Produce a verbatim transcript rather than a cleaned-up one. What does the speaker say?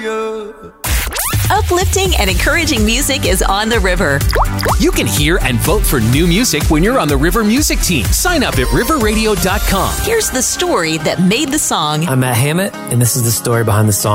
Uplifting and encouraging music is on the river. You can hear and vote for new music when you're on the River Music team. Sign up at river radio dot com. Here's the story that made the song. I'm Matt Hammett, and this is the story behind the song.